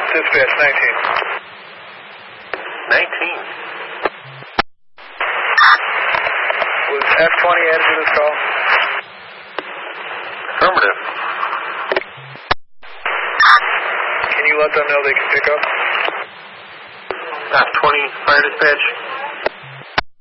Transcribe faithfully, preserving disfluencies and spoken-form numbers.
Dispatch, nineteen. nineteen. Was F twenty added to this call? Affirmative. Can you let them know they can pick up? F twenty, fire dispatch.